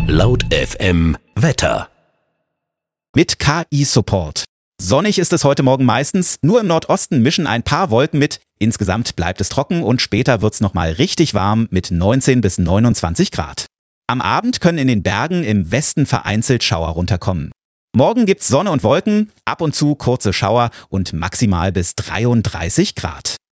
Laut FM Wetter. Mit KI-Support. Sonnig ist es heute Morgen meistens, nur im Nordosten mischen ein paar Wolken mit. Insgesamt bleibt es trocken und später wird's nochmal richtig warm mit 19 bis 29 Grad. Am Abend können in den Bergen im Westen vereinzelt Schauer runterkommen. Morgen gibt's Sonne und Wolken, ab und zu kurze Schauer und maximal bis 33 Grad.